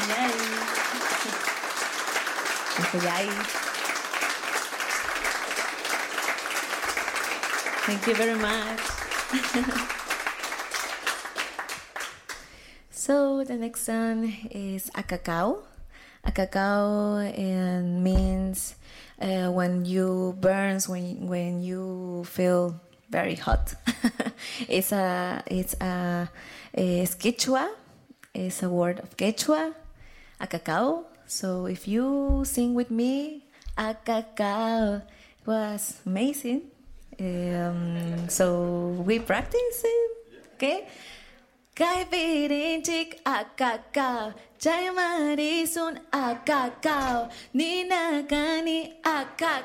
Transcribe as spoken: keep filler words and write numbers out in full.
Yay. Yay. Thank you very much. So the next song is a cacao. A cacao uh, means uh, when you burns, when when you feel very hot. it's a it's a, it's Quechua. It's a word of Quechua. A cacao. So if you sing with me, a cacao, it was amazing. Um, so we practice it, okay? Kai virintik a cacao, Jai Marisun a cacao, Nina Gani a cacao.